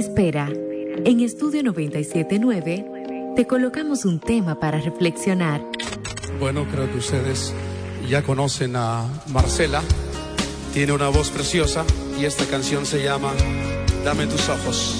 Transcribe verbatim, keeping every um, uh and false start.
Espera, en Estudio noventa y siete punto nueve te colocamos un tema para reflexionar. Bueno, creo que ustedes ya conocen a Marcela. Tiene una voz preciosa y esta canción se llama Dame tus ojos.